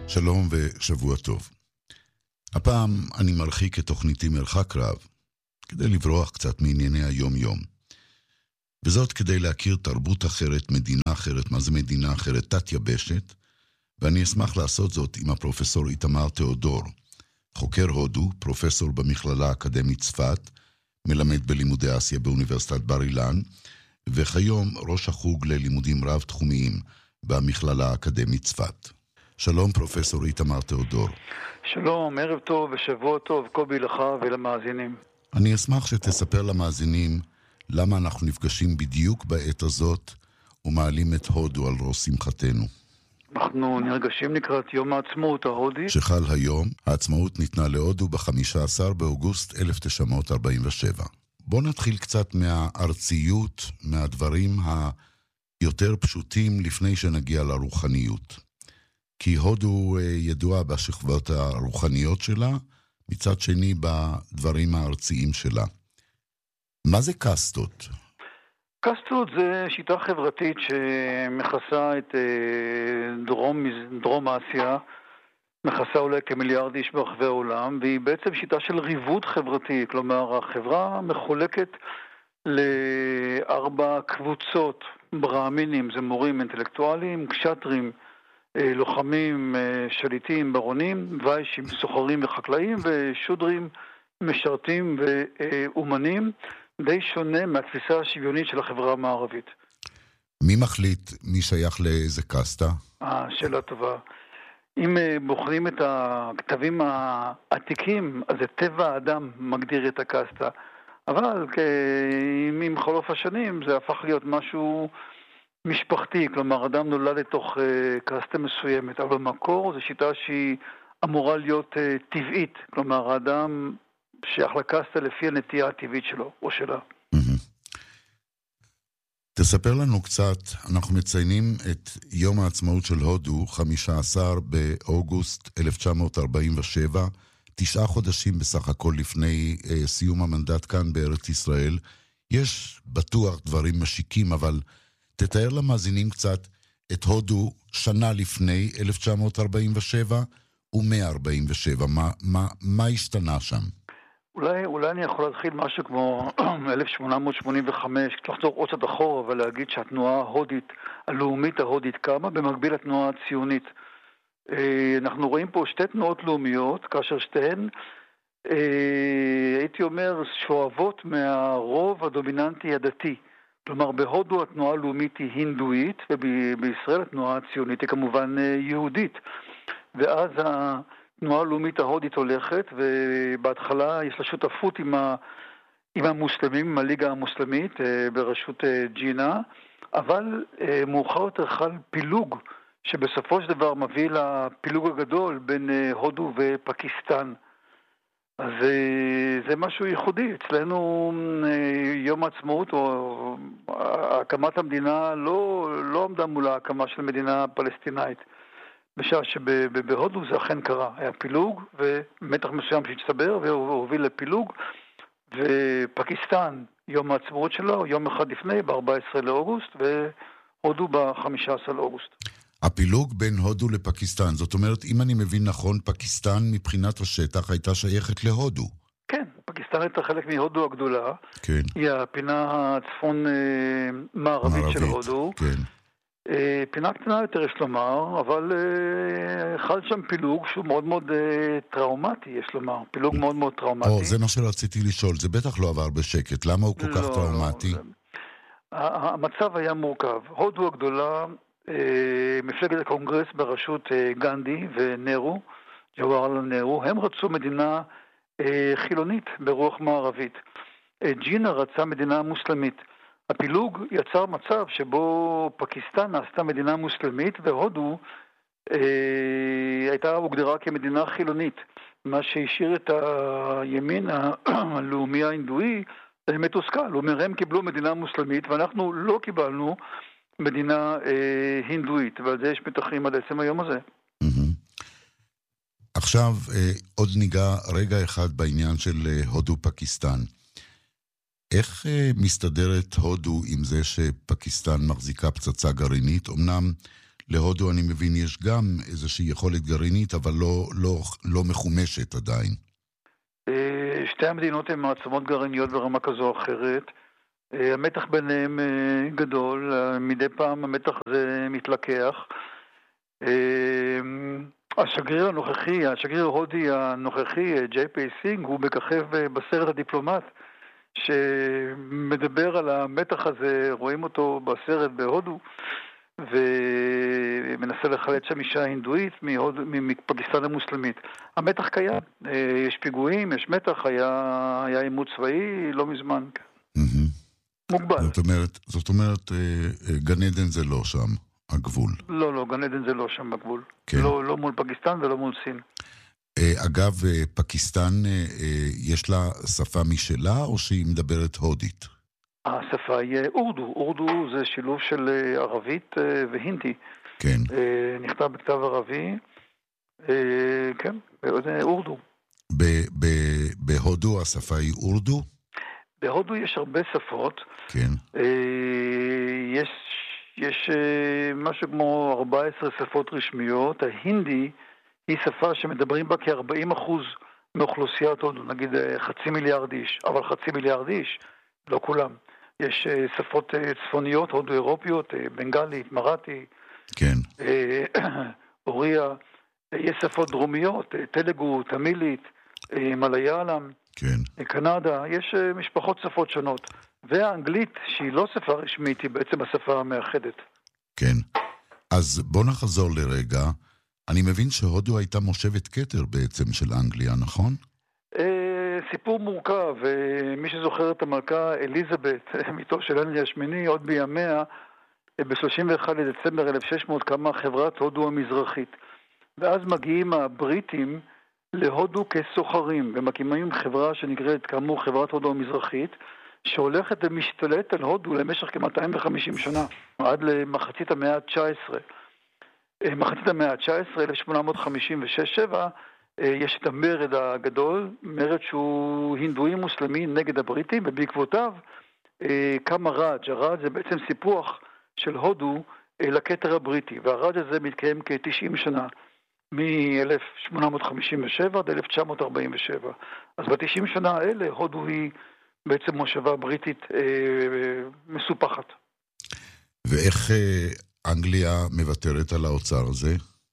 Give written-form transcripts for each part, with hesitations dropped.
שלום ושבוע טוב. הפעם אני מרחיק את תוכניתי מרחק רב, כדי לברוח קצת מענייני היום-יום. וזאת כדי להכיר תרבות אחרת, מדינה אחרת, מה זה מדינה אחרת, תת-יבשת, ואני אשמח לעשות זאת עם הפרופסור איתמר תיאודור, חוקר הודו, פרופסור במכללה האקדמית צפת, מלמד בלימודי אסיה באוניברסיטת בר אילן, וכיום ראש החוג ללימודים רב-תחומיים במכללה האקדמית צפת. שלום פרופסור איתמר תיאודור. שלום, ערב טוב ושבוע טוב, קובי לך ולמאזינים. אני אשמח שתספר למאזינים למה אנחנו נפגשים בדיוק בעת הזאת ומעלים את הודו על ראש שמחתנו. אנחנו נרגשים לקראת יום העצמאות ההודי. שחל היום, העצמאות ניתנה להודו ב-15 באוגוסט 1947. בוא נתחיל קצת מהארציות, מהדברים היותר פשוטים לפני שנגיע לרוחניות. כי הודו ידועה בשכבות הרוחניות שלה, מצד שני בדברים הארציים שלה. מה זה קסטות? קסטות זה שיטה חברתית שמכסה את דרום אסיה, מכסה אולי כמיליארד איש ברחבי העולם, והיא בעצם שיטה של ריבוד חברתי, כלומר החברה מחולקת ל4 קבוצות ברהמינים, זה מורים אינטלקטואליים, קשטרים, לוחמים, שליטים, ברונים, ויישים, סוחרים וחקלאים, ושודרים, משרתים ואומנים, די שונה מהתפיסה השוויונית של החברה המערבית. מי מחליט מי שייך לאיזה קסטה? שאלה טובה. אם בוחרים את הכתבים העתיקים, אז זה טבע האדם מגדיר את הקסטה. אבל עם חלוף השנים זה הפך להיות משהו משפחתי, כלומר אדם נולד לתוך קסטה מסוימת, אבל במקור זו שיטה שהיא אמורה להיות טבעית, כלומר האדם שייך לקסטה לפי הנטייה הטבעית שלו או שלה. תספר לנו קצת, אנחנו מציינים את יום העצמאות של הודו, 15 באוגוסט 1947, 9 חודשים בסך הכל לפני סיום המנדט כאן בארץ ישראל. יש בטוח דברים משיקים, אבל תתאר למאזינים קצת את הודו שנה לפני 1947 ו-147. מה השתנה שם? אולי אני יכול להתחיל משהו כמו 1885, לחזור עוד קצת אחורה ולהגיד שהתנועה ההודית, הלאומית ההודית קמה במקביל לתנועה הציונית. אנחנו רואים פה 2 תנועות לאומיות, כאשר שתיהן, הייתי אומר, שואבות מהרוב הדומיננטי הדתי. כלומר, בהודו התנועה הלאומית היא הינדואית, ובישראל התנועה הציונית היא כמובן יהודית. ואז התנועה הלאומית ההודית הולכת, ובהתחלה יש לה שותפות עם המוסלמים, עם הליגה המוסלמית, בראשות ג'ינה, אבל מאוחר יותר חל פילוג, שבסופו של דבר מביא לפילוג הגדול בין הודו ופקיסטן. אז זה משהו ייחודי. אצלנו יום העצמאות או הקמת המדינה לא עמדה מול ההקמה של מדינה פלסטינאית. בשעה שבהודו זה אכן קרה. היה פילוג ומתח מסוים שהצטבר והוביל לפילוג. ופקיסטן, יום העצמאות שלו, יום אחד לפני, ב-14 לאוגוסט, והודו ב-15 לאוגוסט. הפילוג בין הודו לפקיסטן, זאת אומרת, אם אני מבין נכון, פקיסטן מבחינת השטח הייתה שייכת להודו. כן, פקיסטן הייתה חלק מהודו הגדולה. כן. היא הפינה הצפון מערבית של הודו. כן. פינה קטנה יותר יש לומר, אבל חל שם פילוג שהוא מאוד מאוד טראומטי, יש לומר. פילוג מאוד מאוד טראומטי. זה מה שרציתי לשאול, זה בטח לא עבר בשקט. למה הוא כל כך טראומטי? המצב היה מורכב. הודו הגדולה, מפלגת הקונגרס בראשות גנדי ונרו, ג'והרלל נרו, הם רצו מדינה חילונית ברוח מערבית. ג'ינה רצה מדינה מוסלמית. הפילוג יצר מצב שבו פקיסטן נעשתה מדינה מוסלמית והודו הייתה הוגדרה כמדינה חילונית, מה שהשאיר את הימין הלאומי ההינדואי מתוסכל. הוא אומר, הם קיבלו מדינה מוסלמית ואנחנו לא קיבלנו מדינה הינדואית, ועל זה יש מתחים עד עצם היום הזה. עכשיו עוד ניגע רגע אחד בעניין של הודו-פקיסטן. איך מסתדרת הודו עם זה שפקיסטן מחזיקה פצצה גרעינית? אמנם להודו אני מבין יש גם איזושהי יכולת גרעינית, אבל לא מחומשת עדיין. שתי המדינות הן מעצמות גרעיניות ברמה כזו או אחרת. המתח ביניהם גדול, מדי פעם המתח הזה מתלקח. השגריר הנוכחי, השגריר ההודי הנוכחי, ג'יי פי סינג, הוא מככב בסרט הדיפלומט, שמדבר על המתח הזה, רואים אותו בסרט בהודו, ומנסה לחלץ שם אישה הינדואית מפקיסטן המוסלמית. המתח קיים, יש פיגועים, יש מתח, היה עימות צבאי לא מזמן. מוגבל. זאת אומרת, גן עדן זה לא שם, הגבול. לא, גן עדן זה לא שם בגבול. כן. לא מול פקיסטן ולא מול סין. אגב, פקיסטן יש לה שפה משלה או שהיא מדברת הודית? השפה היא אורדו. אורדו זה שילוב של ערבית והינדי. כן. נכתב בכתב ערבי. כן, זה אורדו. בהודו השפה היא אורדו? בהודו יש הרבה שפות. כן. יש משהו כמו 14 שפות רשמיות. ההינדי היא שפה שמדברים בה כ-40% מאוכלוסיית הודו, נגיד 500 מיליון איש, אבל 500 מיליון איש, לא כולם. יש שפות צפוניות, הודו אירופיות, בנגלית, מראטי, כן. אוריה, יש שפות דרומיות, תלגו, תמילית, מליאלם, כן. קנדה, יש משפחות שפות שונות. והאנגלית, שהיא לא שפה רשמית, היא בעצם השפה המאחדת. כן. אז בוא נחזור לרגע. אני מבין שהודו הייתה מושבת כתר בעצם של אנגליה, נכון? סיפור מורכב. מי שזוכר את המלכה אליזבת, מיתו של הנרי השמיני, עוד בימיה, ב-31 לדצמבר 1600 קמה חברת הודו המזרחית. ואז מגיעים הבריטים להודו כסוחרים, ומקימים חברה שנקראת כאמור חברת הודו המזרחית, שהולכת ומשתלט על הודו למשך כ-250 שנה, עד למחצית המאה ה-19. מחצית המאה ה-19, 1856-7, יש את המרד הגדול, מרד שהוא הינדואי מוסלמי נגד הבריטים, ובעקבותיו קם הראג'. הראג' זה בעצם סיפוח של הודו לכתר הבריטי, והראג' הזה מתקיים כ-90 שנה, מ-1857 עד 1947. אז ב-90 שנה האלה הודו היא בעצם מושבה בריטית מסופחת. ואיך אנגליה מוותרת על האוצר הזה?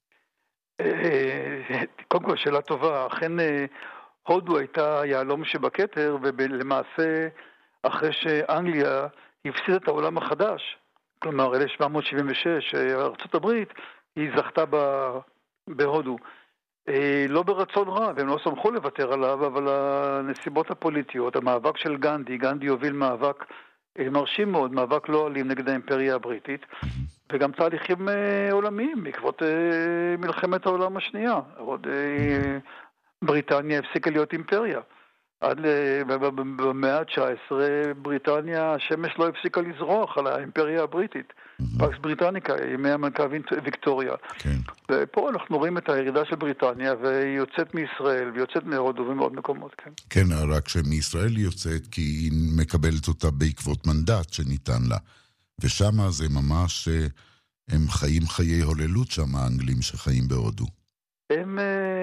קודם כל, שאלה טובה. אכן הודו הייתה יעלום שבכתר, ולמעשה אחרי שאנגליה הפסידה את העולם החדש, כלומר 1776, ארצות הברית, היא זכתה בהודו. לא ברצון רע, והם לא שמחו לוותר עליו, אבל הנסיבות הפוליטיות, המאבק של גנדי הוביל מאבק מרשים מאוד, מאבק לא אלים נגד האימפריה הבריטית, וגם תהליכים עולמיים בעקבות מלחמת העולם השנייה. עוד בריטניה הפסיקה להיות אימפריה. עד במאה ה-19 בריטניה, השמש לא הפסיקה לזרוח על האימפריה הבריטית. פקס בריטניקה, ימי המלכה ויקטוריה. כן. ופה אנחנו רואים את הירידה של בריטניה, והיא יוצאת מישראל, ויוצאת מהודו ומעוד מקומות, כן. כן, רק שמישראל היא יוצאת, כי היא מקבלת אותה בעקבות מנדט שניתן לה. ושם זה ממש, הם חיים חיי הוללות שם, האנגלים שחיים בהודו. הם,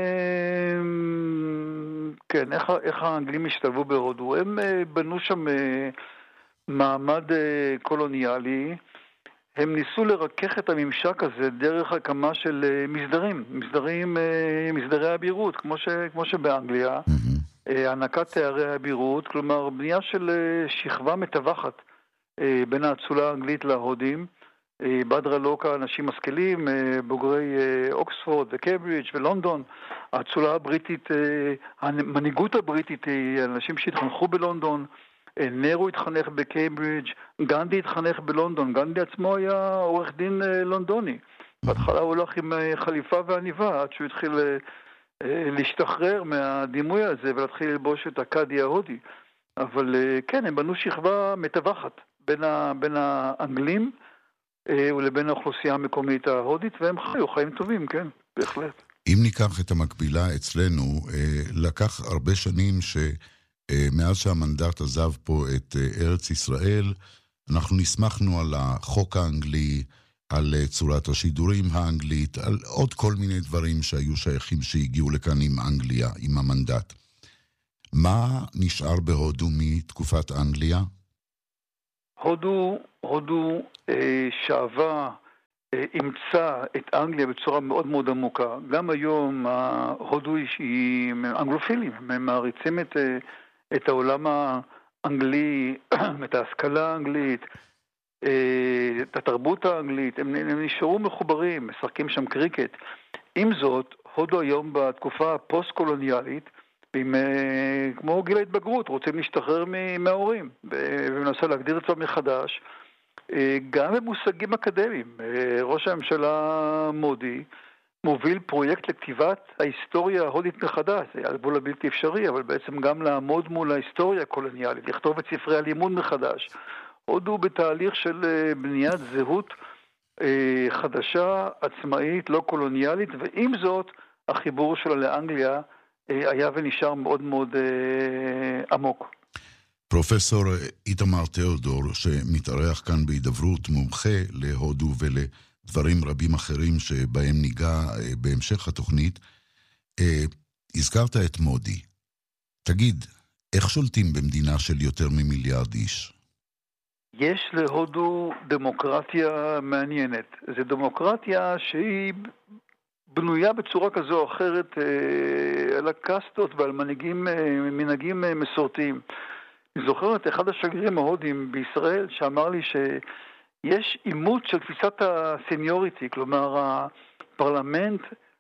כן, איך האנגלים השתלבו בהודו? הם בנו שם מעמד קולוניאלי, הם ניסו לרכך את הממשק הזה דרך הקמה של מסדרי הבירות, כמו שבאנגליה, הענקת תארי הבירות, כלומר בנייה של שכבה מתווכת בין האצולה האנגלית להודים, בדרה לוקה, אנשים משכילים, בוגרי אוקספורד וקיימברידג' ולונדון, האצולה הבריטית, המנהיגות הבריטית, אנשים שהתחנכו בלונדון, נרו התחנך בקיימברידג', גנדי התחנך בלונדון, גנדי עצמו היה עורך דין לונדוני. בהתחלה הוא הולך עם חליפה ועניבה, עד שהוא התחיל להשתחרר מהדימוי הזה ולהתחיל ללבוש את הקאדי ההודי. אבל כן, הם בנו שכבה מתווכת בין האנגלים ולבין האוכלוסייה המקומית ההודית, והם חיו חיים טובים, כן, בהחלט. אם ניקח את המקבילה אצלנו, לקח הרבה שנים מאז שהמנדט עזב פה את ארץ ישראל, אנחנו נסמכנו על החוק האנגלי, על צורת השידורים האנגלית, על עוד כל מיני דברים שהיו שייכים שהגיעו לכאן עם אנגליה, עם המנדט. מה נשאר בהודו מתקופת אנגליה? הודו שאבה, אימצה את אנגליה בצורה מאוד מאוד עמוקה. גם היום הודו היא אנגלופילים, הם מעריצים את העולם האנגלי, את ההשכלה האנגלית, את התרבות האנגלית, הם נשארו מחוברים, משחקים שם קריקט. עם זאת, הודו היום בתקופה הפוסט-קולוניאלית, כמו גיל ההתבגרות, רוצים להשתחרר מההורים, ומנסה להגדיר את זה מחדש, גם במושגים אקדמיים. ראש הממשלה מודי מוביל פרויקט לכתיבת ההיסטוריה ההודית מחדש, זה היה גבול הבלתי אפשרי, אבל בעצם גם לעמוד מול ההיסטוריה הקולוניאלית, לכתוב את ספרי הלימוד מחדש. הודו בתהליך של בניית זהות חדשה, עצמאית, לא קולוניאלית, ועם זאת החיבור שלה לאנגליה היה ונשאר מאוד מאוד עמוק. פרופסור איתמר תיאודור, שמתארח כאן בהידברות, מומחה להודו ולדברים רבים אחרים שבהם ניגע בהמשך התוכנית, הזכרת את מודי. תגיד, איך שולטים במדינה של יותר ממיליארד איש? יש להודו דמוקרטיה מעניינת. זו דמוקרטיה שהיא בנויה בצורה כזו או אחרת על הקסטות ועל מנהגים מסורתיים. אני זוכר את אחד השגרירים ההודים בישראל שאמר לי שיש אימות של תפיסת הסניוריטי, כלומר הפרלמנט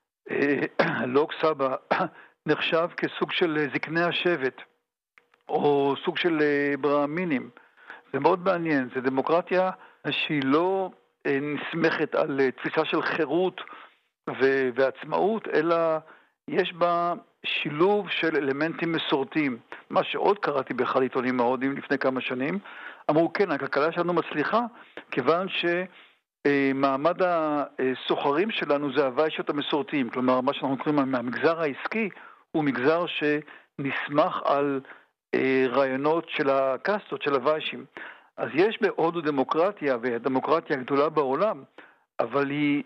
לוק סבא נחשב כסוג של זקני השבט או סוג של ברהמינים. זה מאוד מעניין, זה דמוקרטיה שהיא לא נסמכת על תפיסה של חירות ועצמאות, אלא יש בה שילוב של אלמנטים מסורתיים. מה שעוד קראתי באחד עיתונים ההודיים לפני כמה שנים, אמרו כן, הכלכלה שלנו מצליחה, כיוון שמעמד הסוחרים שלנו זה הוויישות המסורתיים, כלומר מה שאנחנו קוראים מהמגזר העסקי, הוא מגזר שנסמך על רעיונות של הקסטות, של הוויישים. אז יש בהודו דמוקרטיה, והדמוקרטיה הגדולה בעולם, אבל היא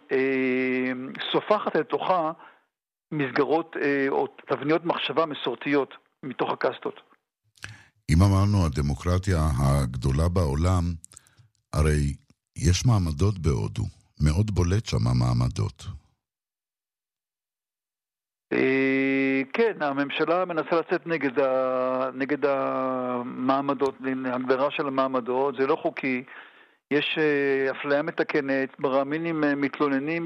סופחת לתוכה מסגרות או תבניות מחשבה מסורתיות מתוך הקסטות. אם אמרנו הדמוקרטיה הגדולה בעולם, הרי יש מעמדות בהודו, מאוד בולט שם המעמדות. כן, הממשלה מנסה לצאת נגד המעמדות, הגדרה של המעמדות, זה לא חוקי. יש אפליה מתקנת, ברהמינים מתלוננים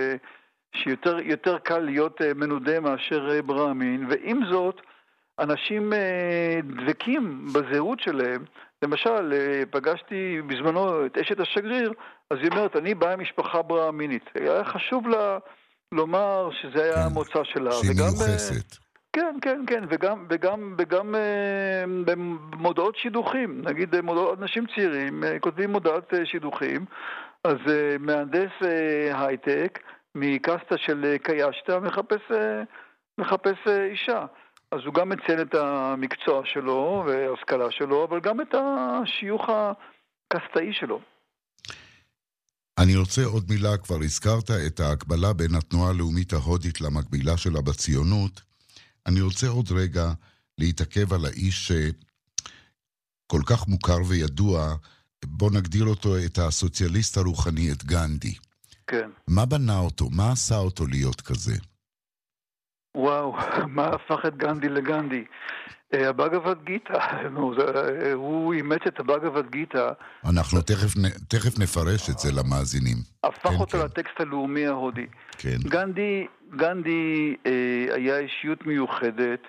שיותר קל להיות מנודה מאשר ברהמין, ועם זאת, אנשים דבקים בזהות שלהם. למשל, פגשתי בזמנו את אשת השגריר, אז היא אומרת, אני באה משפחה ברהמינית. היה חשוב לה לומר שזה היה המוצא שלה. שהיא מיוחסת. כן, כן, כן, וגם במודעות שידוכים, נגיד אנשים צעירים כותבים מודעת שידוכים, אז מהנדס הייטק מקסטה של קיישטה מחפש אישה. אז הוא גם מציין את המקצוע שלו וההשכלה שלו, אבל גם את השיוך הקסטאי שלו. אני רוצה עוד מילה, כבר הזכרת את ההקבלה בין התנועה הלאומית ההודית למקבילה שלה בציונות. אני רוצה עוד רגע להתעכב על האיש שכל כך מוכר וידוע, בוא נגדיר אותו את הסוציאליסט הרוחני, את גנדי. כן. מה בנה אותו? מה עשה אותו להיות כזה? וואו, מה הפך את גנדי לגנדי? הבאגבד גיטה, הוא אימץ את הבאגבד גיטה. אנחנו תכף נפרש את זה למאזינים. הפך אותו לטקסט הלאומי ההודי. כן. גנדי היה אישיות מיוחדת,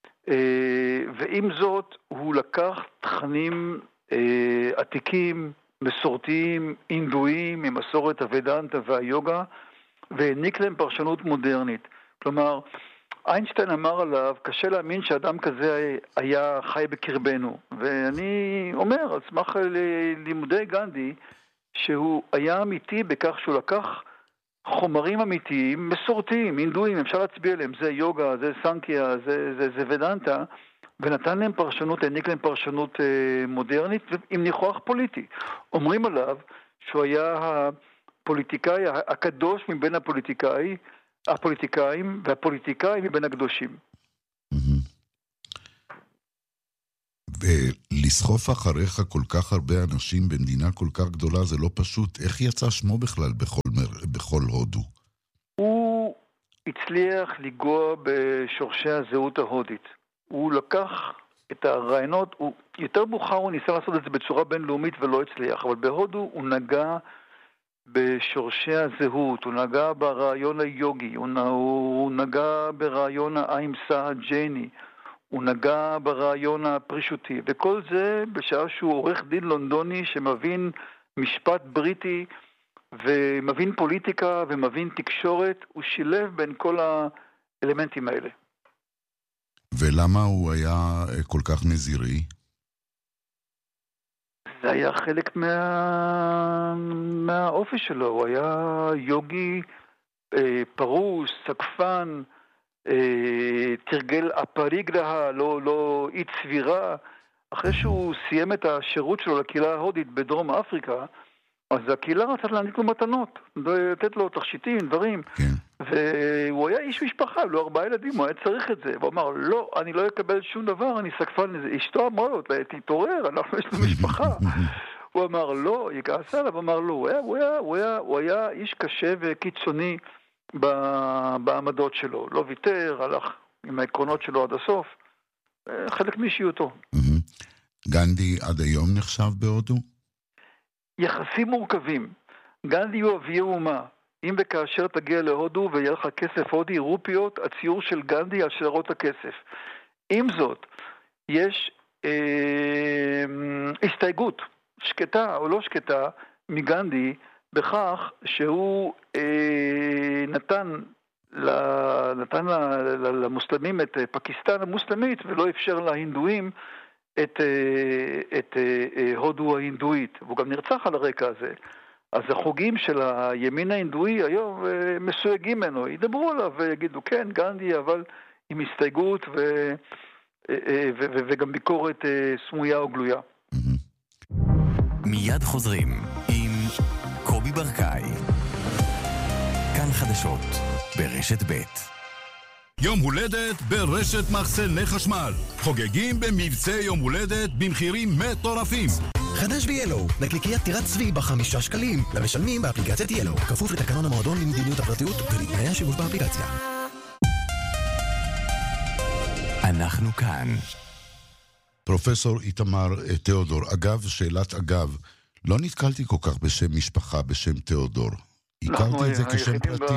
ועם זאת הוא לקח תכנים עתיקים, מסורתיים, אינדואיים, ממסורת הוודנטה והיוגה, והעניק להם פרשנות מודרנית. כלומר, איינשטיין אמר עליו, קשה להאמין שאדם כזה היה חי בקרבנו. ואני אומר, על סמך לימודי גנדי, שהוא היה אמיתי בכך שהוא לקח חומרים אמיתיים, מסורתיים, אינדואיים, אפשר להצביע עליהם, זה יוגה, זה סנקיה, זה ודנטה, ונתן להם פרשנות, העניק להם פרשנות מודרנית, עם ניחוח פוליטי. אומרים עליו שהוא היה הפוליטיקאי הקדוש מבין הפוליטיקאים, והפוליטיקאים מבין הקדושים. ולסחוף אחריך כל כך הרבה אנשים במדינה כל כך גדולה זה לא פשוט. איך יצא שמו בכלל בכל הודו? הוא הצליח לגוע בשורשי הזהות ההודית. הוא לקח את הרעיונות, יותר מאוחר הוא ניסה לעשות את זה בצורה בינלאומית ולא הצליח, אבל בהודו הוא נגע בשורשי הזהות, הוא נגע ברעיון היוגי, הוא נגע ברעיון האימסה הג'ייני, הוא נגע ברעיון הפרישותי, וכל זה בשעה שהוא עורך דין לונדוני שמבין משפט בריטי ומבין פוליטיקה ומבין תקשורת, הוא שילב בין כל האלמנטים האלה. ולמה הוא היה כל כך נזירי? זה היה חלק מהאופי שלו, הוא היה יוגי פרוס, סקפן, תרגל הפריגרהה, לא אי צבירה. אחרי שהוא סיים את השירות שלו לקהילה ההודית בדרום אפריקה, אז הקהילה רצתה להעניק לו מתנות, לתת לו תכשיטים, דברים. כן. והוא היה איש משפחה, לו 4 ילדים, הוא היה צריך את זה. והוא אמר, לא, אני לא אקבל שום דבר, אני סקפן לזה. אשתו אמרה לו, תתעורר, אנחנו יש לו משפחה. הוא אמר, לא, היא כעסה עליו, אמר, לא, הוא היה איש קשה וקיצוני בעמדות שלו. לא ויתר, הלך עם העקרונות שלו עד הסוף. חלק מאישיותו. גנדי עד היום נחשב בהודו? יחסים מורכבים. גנדי הוא אבי האומה. אם וכאשר תגיע להודו ויהיה לך כסף הודי, רופיות, הציור של גנדי על שטרות הכסף. עם זאת, יש הסתייגות, שקטה או לא שקטה, מגנדי, בכך שהוא נתן למוסלמים את פקיסטן המוסלמית, ולא אפשר להינדואים את הודו ההינדואית. והוא גם נרצח על הרקע הזה. אז החוגים של הימין ההינדואי היום מסויגים ממנו, ידברו עליו ויגידו כן, גנדי, אבל עם הסתייגות וגם ביקורת סמויה או גלויה. מיד חוזרים עם קובי ברקאי. כאן חדשות ברשת ב'. יום הולדת ברשת מחסני חשמל. חוגגים במבצע יום הולדת במחירים מטורפים. חדש ביאלו, נקניקיית טירת צבי ב5 שקלים. למשלמים באפליקציית יאלו, כפוף לתקנון המועדון למדיניות הפרטיות ולתנאי השימוש באפליקציה. אנחנו כאן. פרופסור איתמר תיאודור, אגב, שאלת אגב, לא נתקלתי כל כך בשם משפחה בשם תיאודור. הכרתי את זה כשם פרטי.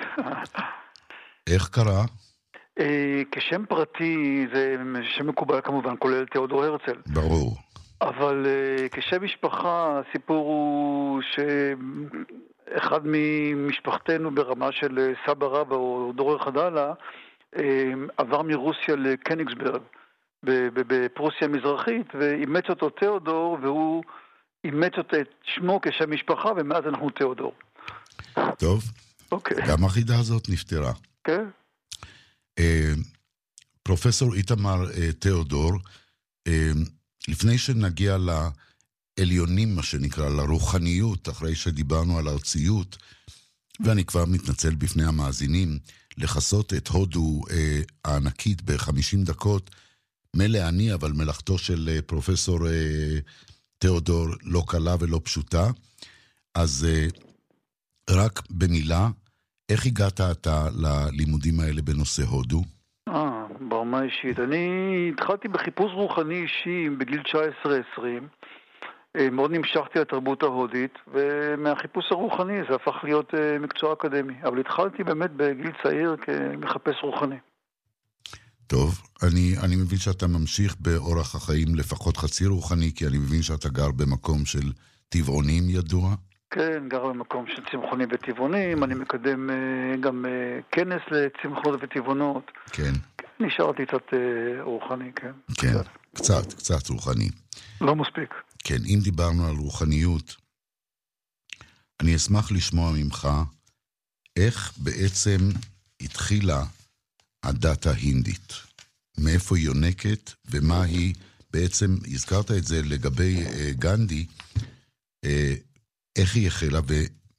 איך קרה? כשם פרטי זה שם מקובל כמובן, כולל תיאודור הרצל. ברור. אבל כשם משפחה, הסיפור הוא שאחד ממשפחתנו ברמה של סבא רבא או דורר חדלה, עבר מרוסיה לקניגסברג בפרוסיה המזרחית, ואימץ אותו תיאודור, והוא אימץ אותו את שמו כשם משפחה, ומאז אנחנו תיאודור. טוב. אוקיי. גם החידה הזאת נפטרה. כן. פרופסור איתמר תיאודור, לפני שנגיע לעליונים, מה שנקרא, לרוחניות, אחרי שדיברנו על ארציות, ואני כבר מתנצל בפני המאזינים, לחסות את הודו הענקית ב50 דקות, מלא אני, אבל מלאכתו של פרופסור תיאודור לא קלה ולא פשוטה. אז רק במילה, איך הגעת אתה ללימודים האלה בנושא הודו? ברמה אישית. אני התחלתי בחיפוש רוחני אישי בגיל 19-20. מאוד נמשכתי לתרבות ההודית, ומהחיפוש הרוחני זה הפך להיות מקצוע אקדמי. אבל התחלתי באמת בגיל צעיר כמחפש רוחני. טוב, אני מבין שאתה ממשיך באורח החיים לפחות חצי רוחני, כי אני מבין שאתה גר במקום של טבעונים ידוע. כן, גר במקום של צמחונים וטבעונים, אני מקדם גם כנס לצמחונות וטבעונות. כן. נשארתי קצת רוחני, כן. כן, קצת רוחני. לא מספיק. כן, אם דיברנו על רוחניות, אני אשמח לשמוע ממך איך בעצם התחילה הדת ההינדית. מאיפה היא יונקת ומה היא בעצם, הזכרת את זה לגבי גנדי, איך היא החלה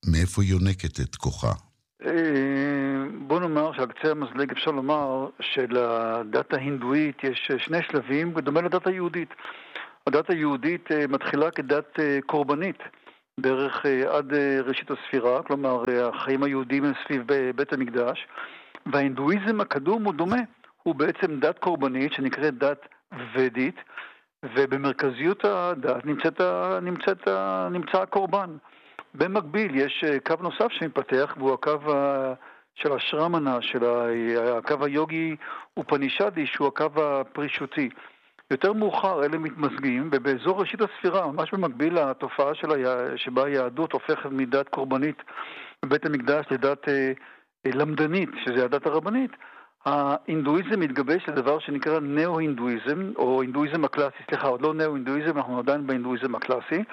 מאיפה היא יונקת את כוחה? בוא נאמר שעל קצה המזלג אפשר לומר שלדת ההינדואית יש שני שלבים בדומה לדת היהודית. הדת היהודית מתחילה כדת קורבנית בערך עד ראשית הספירה, כלומר החיים היהודיים הם סביב בית המקדש, וההינדואיזם הקדום הוא דומה, הוא בעצם דת קורבנית שנקראת דת ודית, ובמרכזיות הדת נמצא הקורבן. במקביל יש קו נוסף שמתפתח, והוא הקו של השרמנה, הקו היוגי ופנישדי, שהוא הקו הפרישותי. יותר מאוחר אלה מתמזגים, ובאזור ראשית הספירה, ממש במקביל לתופעה שבה היהדות הופכת מדת קורבנית בבית המקדש לדת למדנית, שזה הדת הרבנית, ההינדואיזם מתגבש לדבר שנקרא נאו-הינדואיזם, או הינדואיזם הקלאסי, סליחה, עוד לא נאו-הינדואיזם, אנחנו עדיין בהינדואיזם הקלאסי,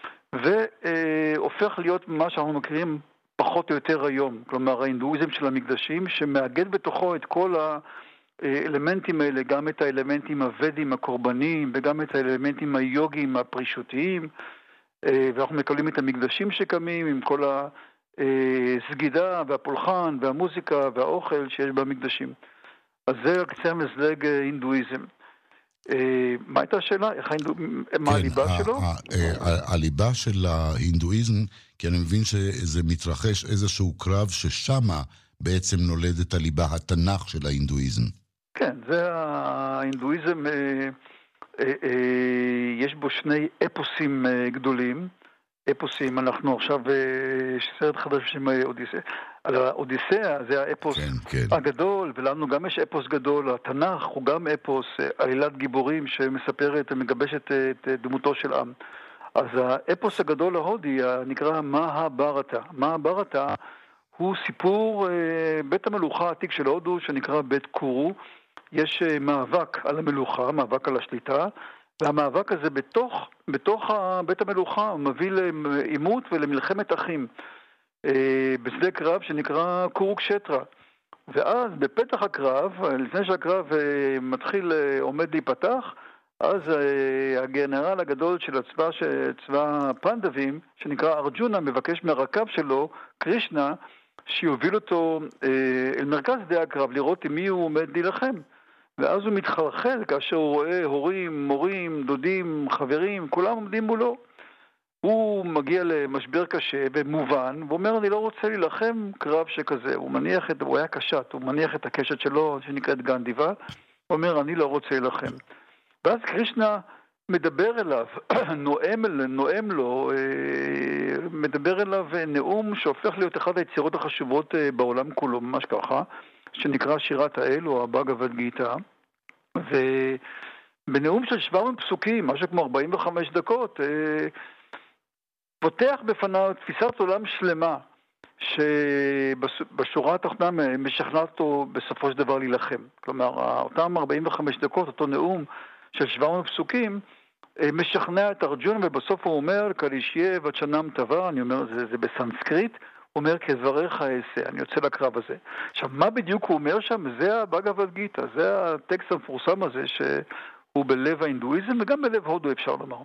והופך להיות מה שאנחנו מכירים פחות או יותר היום, כלומר ההינדואיזם של המקדשים, שמאגד בתוכו את כל האלמנטים האלה, גם את האלמנטים הוודים הקורבניים, וגם את האלמנטים היוגיים הפרישותיים, ואנחנו מקבלים את המקדשים שקמים עם כל הסגידה והפולחן והמוזיקה והאוכל שיש במקדשים. אז זה קצה המזלג הינדואיזם. מה הייתה השאלה? מה הליבה שלו? הליבה של ההינדואיזם, כי אני מבין שזה מתרחש איזשהו קרב ששמה בעצם נולדת הליבה, התנ"ך של ההינדואיזם. כן, זה ההינדואיזם, יש בו שני אפוסים גדולים. אפוסים, אנחנו עכשיו סרט חדש בשם אודיסאה. על האודיסאה זה האפוס הגדול, ולנו גם יש אפוס גדול. התנ"ך הוא גם אפוס, עלילת גיבורים שמספרת ומגבשת את דמותו של עם. אז האפוס הגדול ההודי נקרא מהברטה. מהברטה הוא סיפור בית המלוכה העתיק של הודו שנקרא בית קורו. יש מאבק על המלוכה, מאבק על השליטה, והמאבק הזה בתוך בית המלוכה מביא לעימות ולמלחמת אחים בשדה קרב שנקרא קורוקשטרה. ואז בפתח הקרב, לפני שהקרב עומד להיפתח, אז הגנרל הגדול של צבא הפנדבים, שנקרא ארג'ונה, מבקש מהרכב שלו, קרישנה, שיוביל אותו אל מרכז שדה הקרב, לראות עם מי הוא עומד להילחם. ואז הוא מתחלחל כאשר הוא רואה הורים, מורים, דודים, חברים, כולם עומדים מולו. הוא מגיע למשבר קשה ומובן, ואומר, אני לא רוצה להילחם קרב שכזה. הוא היה קשת, הוא מניח את הקשת שלו, שנקראת גנדיבה, הוא אומר, אני לא רוצה להילחם. ואז קרישנה מדבר אליו, נואם לו, מדבר אליו נאום שהופך להיות אחד היצירות החשובות בעולם כולו, ממש ככה, שנקרא שירת האל או הבאגavad גיטה, ובנאום של 700 פסוקים, משהו כמו 45 דקות, פותח בפניו תפיסת עולם שלמה, שבשורה התחתונה משכנעת אותו בסופו של דבר להילחם. כלומר, אותם 45 דקות, אותו נאום של 700 פסוקים, משכנע את ארג'ונה, ובסוף הוא אומר, קלישיה וצ'נם טבע, אני אומר, זה בסנסקריט, הוא אומר, כדבריך אעשה, אני יוצא לקרב הזה. עכשיו, מה בדיוק הוא אומר שם? זה הבאגavad גיטה, זה הטקסט המפורסם הזה, שהוא בלב ההינדואיזם, וגם בלב הודו אפשר לומר.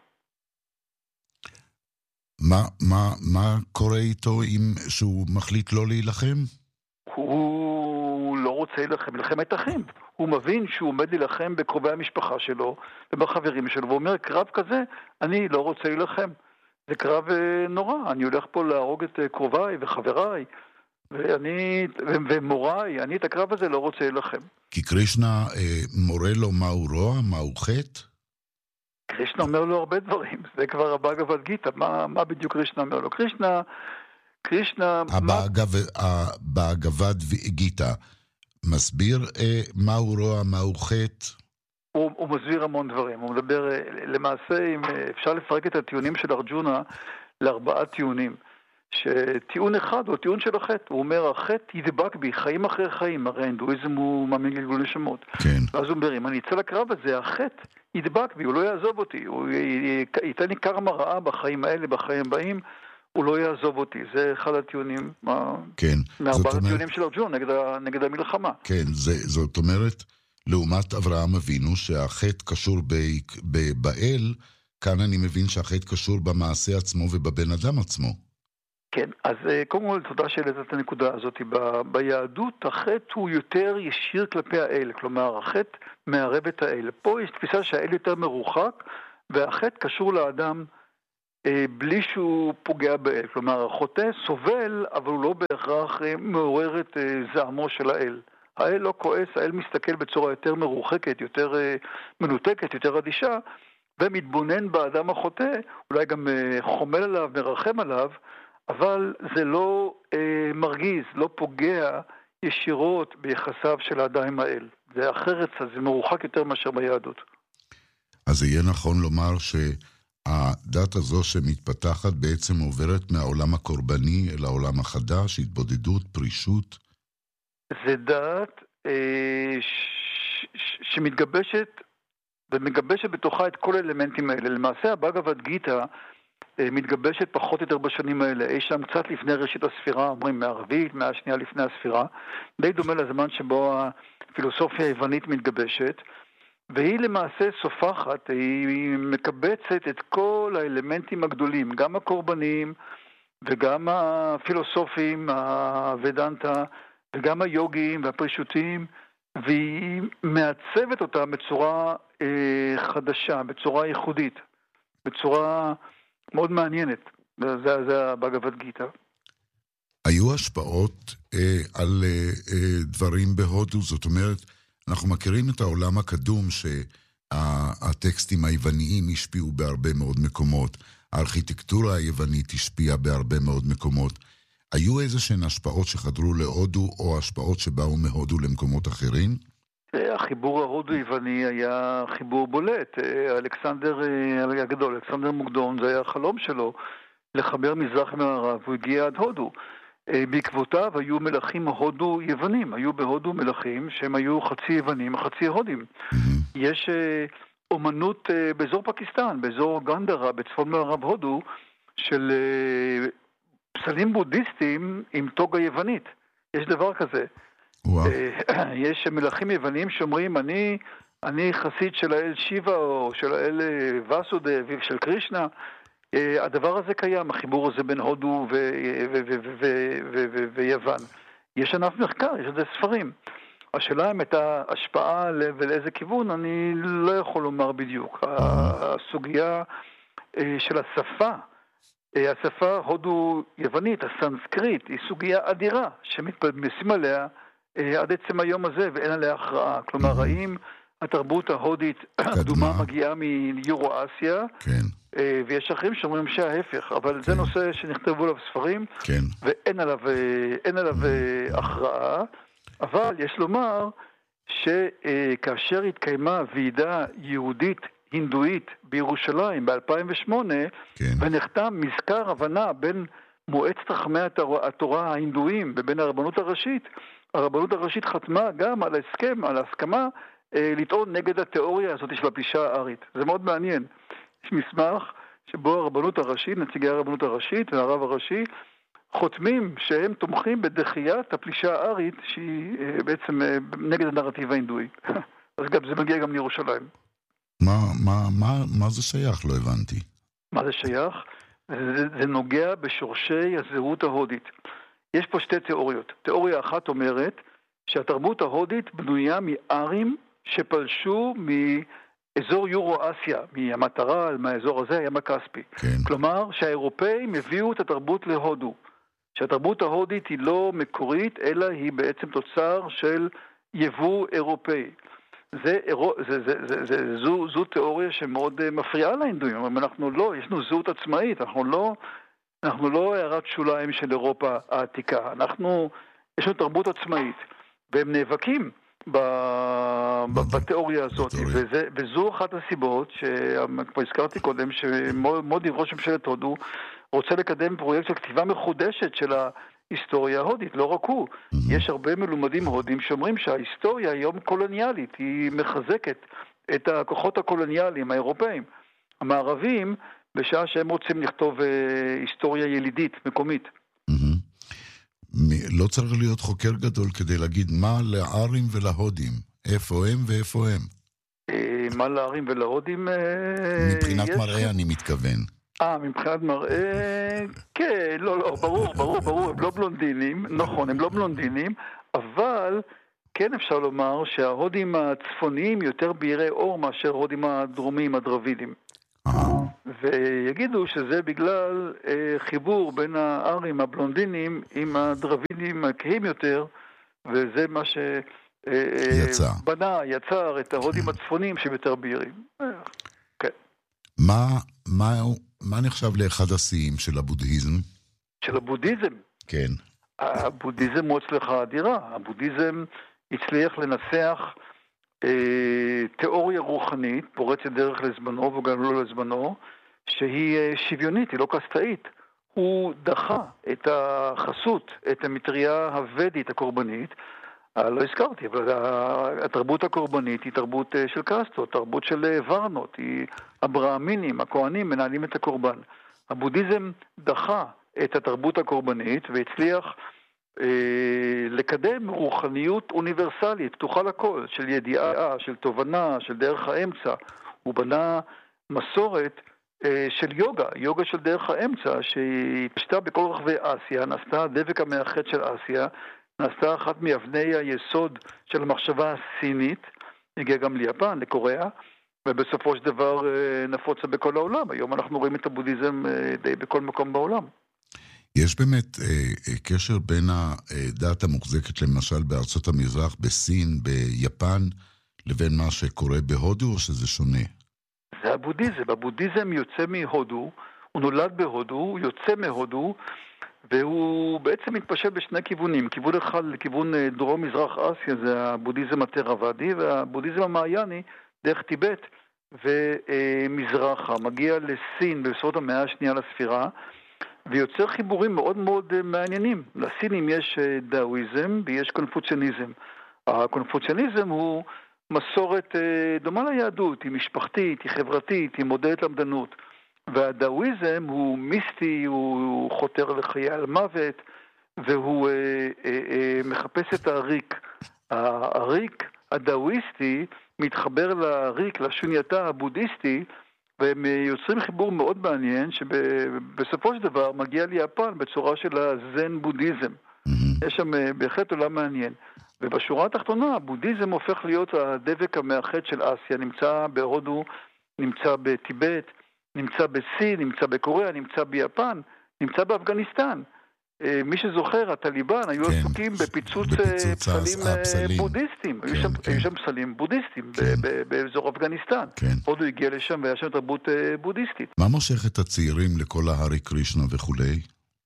מה קורה איתו אם שהוא מחליט לא להילחם? הוא לא רוצה להילחם, מלחמת אחים. הוא מבין שהוא עומד להילחם בקרובי המשפחה שלו ובחברים שלו, ואומר, קרב כזה, אני לא רוצה להילחם. זה קרב נורא, אני הולך פה להרוג את קרוביי וחבריי, ומוריי, אני את הקרב הזה לא רוצה להילחם. כי קרישנה מורה לו מהו רוע, מהו חטא? קרישנה אומר לו הרבה דברים, זה כבר הבאגavad גיטה, מה בדיוק קרישנה אומר לו? קרישנה... הבאגavad גיטה מסביר מהו רוע, מהו חטא? הוא מסביר המון דברים, הוא מדבר, למעשה, אם אפשר לפרק את הטיעונים של ארג'ונה ל4 טיעונים, שטיעון אחד הוא טיעון של החטא, הוא אומר, החטא ידבק בי, חיים אחרי חיים, הרי ההינדואיזם הוא מאמין גלגול נשמות. כן. ואז הוא אומר, אם אני אצא לקרב הזה, החטא ידבק בי, הוא לא יעזוב אותי, הוא ייתן לי קרמה רעה בחיים האלה, בחיים הבאים, הוא לא יעזוב אותי. זה אחד הטיעונים, כן. מ4 הטיעונים של ארג'ונה נגד המלחמה. כן, זאת אומרת, לעומת אברהם אבינו, שהחטא קשור באל, כאן אני מבין שהחטא קשור במעשה עצמו ובבן אדם עצמו. כן, אז קודם כל תודה שהעלית את הנקודה הזאת. ביהדות החטא הוא יותר ישיר כלפי האל, כלומר החטא מערב את האל. פה יש תפיסה שהאל יותר מרוחק, והחטא קשור לאדם בלי שהוא פוגע באל. כלומר החוטא סובל, אבל הוא לא בהכרח מעורר את זעמו של האל. האל לא כועס, האל מסתכל בצורה יותר מרוחקת, יותר מנותקת, יותר אדישה, ומתבונן באדם החוטא, אולי גם חומל עליו, מרחם עליו, אבל זה לא מרגיז, לא פוגע ישירות ביחסיו של האדם עם האל. זה אחרת, זה מרוחק יותר מאשר ביהדות. אז זה יהיה נכון לומר שהדת הזו שמתפתחת בעצם עוברת מהעולם הקורבני אל העולם החדש, התבודדות, פרישות? זה דת שמתגבשת ומגבשת בתוכה את כל האלמנטים האלה. למעשה הבאגבד גיטה מתגבשת פחות או יותר בשנים האלה. אי שם קצת לפני ראשית הספירה, אומרים מהרביעית, מהשנייה לפני הספירה. די דומה לזמן שבו הפילוסופיה היוונית מתגבשת, והיא למעשה סופחת, היא מקבצת את כל האלמנטים הגדולים, גם הקורבניים וגם הפילוסופים, הוודנטה, וגם היוגיים והפרישותיים, והיא מעצבת אותם בצורה חדשה, בצורה ייחודית, בצורה מאוד מעניינת. זה הבאגבד גיטה. היו השפעות על דברים בהודו, זאת אומרת, אנחנו מכירים את העולם הקדום שהטקסטים היווניים השפיעו בהרבה מאוד מקומות, הארכיטקטורה היוונית השפיעה בהרבה מאוד מקומות. היו איזשהן השפעות שחדרו להודו, או השפעות שבאו מהודו למקומות אחרים? החיבור ההודו-יווני היה חיבור בולט. אלכסנדר הגדול, אלכסנדר מוקדון, זה היה החלום שלו לחבר מזרח ומערב, הוא הגיע עד הודו. בעקבותיו היו מלכים הודו-יוונים, היו בהודו מלכים שהם היו חצי יוונים, חצי הודים. יש אומנות באזור פקיסטן, באזור גנדרה, בצפון מערב הודו, של פסלים בודהיסטים עם טוגה יוונית. יש דבר כזה. יש מלכים יוונים שאומרים, אני חסיד של האל שיבה או של האל וסודב של קרישנה. הדבר הזה קיים, החיבור הזה בין הודו ויוון. יש ענף מחקר, יש לזה ספרים. השאלה אם את ההשפעה ולאיזה כיוון, אני לא יכול לומר בדיוק. הסוגיה של השפה הודו-יוונית, הסנסקריט, היא סוגיה אדירה שמתפרסים עליה עד עצם היום הזה ואין עליה הכרעה. כלומר, האם התרבות ההודית הקדומה מגיעה מיורו-אסיה, ויש אחרים שאומרים שההפך, אבל זה נושא שנכתבו עליו ספרים, ואין עליו הכרעה, אבל יש לומר שכאשר התקיימה ועידה יהודית הינדואית בירושלים ב-2008, ונחתם מזכר הבנה בין מועצת חכמי התורה ההינדואים ובין הרבנות הראשית חתמה גם על ההסכמה לטעון נגד התיאוריה הזאת של הפלישה הארית. זה מאוד מעניין. יש מסמך שבו הרבנות הראשית, נציגי הרבנות הראשית והרב הראשי, חותמים שהם תומכים בדחיית הפלישה הארית שהיא בעצם נגד הנרטיב ההינדואי. אז גם זה מגיע גם לירושלים. מה זה שייך? לא הבנתי. מה זה שייך? זה נוגע בשורשי הזהות ההודית. יש פה שתי תיאוריות. תיאוריה אחת אומרת שהתרבות ההודית בנויה מארים שפלשו מאזור יורו-אסיה, מהמטרה, מהאזור הזה, הים הכספי. כלומר, שהאירופאים הביאו את התרבות להודו. שהתרבות ההודית היא לא מקורית, אלא היא בעצם תוצר של יבוא אירופאי. זו תיאוריה שמאוד מפריעה להינדואים. אנחנו לא, יש לנו זהות עצמאית, אנחנו לא הערת שוליים של אירופה העתיקה. יש לנו תרבות עצמאית, והם נאבקים בתיאוריה הזאת. וזו אחת הסיבות שכבר הזכרתי קודם, שמודי ראש ממשלת הודו רוצה לקדם פרויקט של כתיבה מחודשת של ההיסטוריה ההודית, לא רק הוא. יש הרבה מלומדים הודים שאומרים שההיסטוריה היום קולוניאלית, היא מחזקת את הכוחות הקולוניאליים האירופאים. המערבים, בשעה שהם רוצים לכתוב היסטוריה ילידית, מקומית. לא צריך להיות חוקר גדול כדי להגיד מה לארים ולהודים, איפה הם ואיפה הם. מה לארים ולהודים? מבחינת מראה אני מתכוון. מבחינת מראה, כן, לא, ברור, הם לא בלונדינים, נכון, הם לא בלונדינים, אבל כן אפשר לומר שההודים הצפוניים יותר בהירי אור מאשר ההודים הדרומיים, הדרווידים. ויגידו שזה בגלל חיבור בין הארים הבלונדינים עם הדרווידים הכהים יותר, וזה מה יצר את ההודים הצפוניים שהם יותר בהירים. כן. מה נחשב לאחד השיאים של הבודהיזם? של הבודהיזם? כן. הבודהיזם הוא הצלחה אדירה. הבודהיזם הצליח לנסח תיאוריה רוחנית, פורצת דרך לזמנו וגם לא לזמנו, שהיא שוויונית, היא לא קסטאית. הוא דחה את החסות, את המטריה הוודית הקורבנית, לא הזכרתי, אבל התרבות הקורבנית היא תרבות של קסטות, תרבות של ורנות, היא הברהמינים, הכהנים מנהלים את הקורבן. הבודהיזם דחה את התרבות הקורבנית והצליח לקדם רוחניות אוניברסלית, פתוחה לכל, של ידיעה, של תובנה, של דרך האמצע. הוא בנה מסורת של יוגה של דרך האמצע, שהיא פשטה בכל רחבי אסיה, נעשתה הדבק המאחד של אסיה, נעשתה אחת מאבני היסוד של המחשבה הסינית, הגיעה גם ליפן, לקוריאה, ובסופו של דבר נפוצה בכל העולם. היום אנחנו רואים את הבודהיזם די בכל מקום בעולם. יש באמת קשר בין הדת המוחזקת למשל בארצות המזרח, בסין, ביפן, לבין מה שקורה בהודו, או שזה שונה? זה הבודהיזם. הבודהיזם יוצא מהודו, הוא נולד בהודו, הוא יוצא מהודו, והוא בעצם מתפשט בשני כיוונים. כיוון אחד לכיוון דרום-מזרח אסיה, זה הבודהיזם התרוודי, והבודהיזם המעייני דרך טיבט ומזרחה. מגיע לסין בסביבות המאה השנייה לספירה, ויוצר חיבורים מאוד מאוד מעניינים. לסינים יש דאואיזם ויש קונפוציאניזם. הקונפוציאניזם הוא מסורת דומה ליהדות, היא משפחתית, היא חברתית, היא מודדת למדנות. והדאואיזם הוא מיסטי, הוא חותר לחיי על מוות, והוא מחפש את הריק. הריק הדאואיסטי מתחבר לריק, לשונייתה הבודהיסטי, והם יוצרים חיבור מאוד מעניין, שבסופו של דבר מגיע ליפן בצורה של הזן בודהיזם. יש שם בהחלט עולם מעניין. ובשורה התחתונה, הבודהיזם הופך להיות הדבק המאחד של אסיה, נמצא בהודו, נמצא בטיבט, נמצא בסין, נמצא בקוריאה, נמצא ביפן, נמצא באפגניסטן. מי שזוכר, הטליבן היו עסוקים בפיצוץ פסלים בודהיסטים. היו שם פסלים בודהיסטים באזור אפגניסטן. הודו הגיע לשם והיה שם תרבות בודהיסטית. מה מושך את הצעירים לכל ההרי קרישנה וכולי?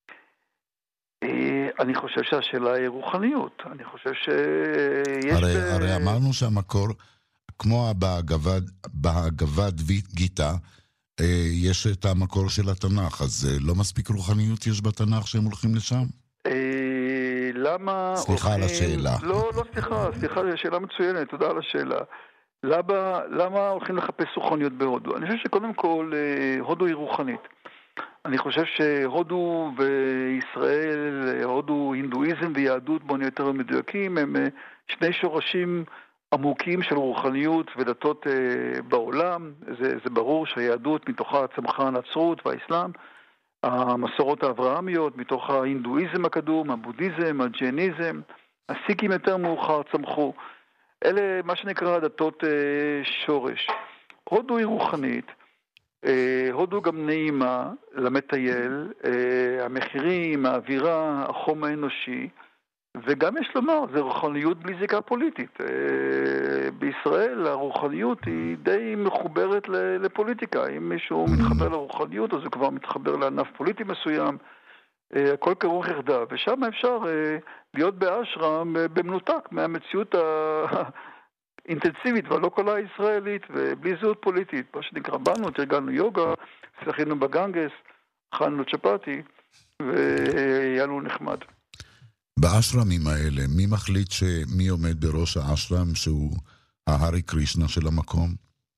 אני חושב שהשאלה היא רוחניות. אני חושב שיש... הרי אמרנו שהמקור, כמו בהגבד גיטה, יש את המקור של התנ"ך, אז לא מספיק רוחניות יש בתנ"ך שהם הולכים לשם? למה... סליחה על השאלה. לא, סליחה, שאלה מצוינת, תודה על השאלה. למה הולכים לחפש רוחניות בהודו? אני חושב שקודם כל, הודו היא רוחנית. אני חושב שהודו וישראל, הודו, הינדואיזם ויהדות, בוא נהיה יותר מדויקים, הם שני שורשים עמוקים של רוחניות ודתות בעולם. זה ברור שהיהדות מתוכה צמחה הנצרות והאסלאם, המסורות האברהמיות מתוך ההינדואיזם הקדום, הבודהיזם, הג'ייניזם, הסיקים יותר מאוחר צמחו. אלה מה שנקרא דתות שורש. הודו היא רוחנית, הודו גם נעימה למטייל, המחירים, האווירה, החום האנושי, וגם יש לומר, זה רוחניות בלי זיקה פוליטית. בישראל הרוחניות היא די מחוברת לפוליטיקה. אם מישהו מתחבר לרוחניות, אז הוא כבר מתחבר לענף פוליטי מסוים. הכל כרוך יחדיו, ושם אפשר להיות באשרם במנותק מהמציאות האינטנסיבית והלא קולה הישראלית, ובלי זהות פוליטית. מה שנקרא, באנו, תרגלנו יוגה, שחינו בגנגס, אכלנו צ'פאטי, והיה לנו נחמד. באשרמים האלה, מי מחליט מי עומד בראש האשרם שהוא ההרי קרישנה של המקום?